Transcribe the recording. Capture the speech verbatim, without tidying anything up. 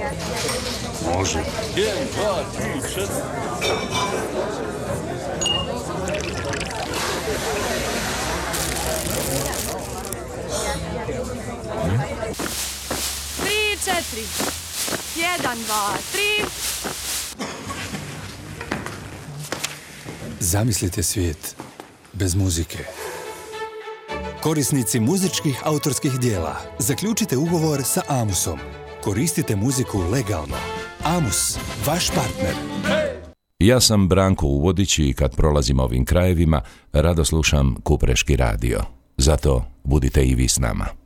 Može. Jedan, dva, tri, četiri. Tri, četiri. Jedan, dva, tri. Zamislite svijet bez muzike. Korisnici muzičkih autorskih dijela, zaključite ugovor sa Amusom. Koristite muziku legalno. Amus, vaš partner. Ja sam Branko Uvodić i kad prolazim ovim krajevima, rado slušam Kupreški radio. Zato budite i vi s nama.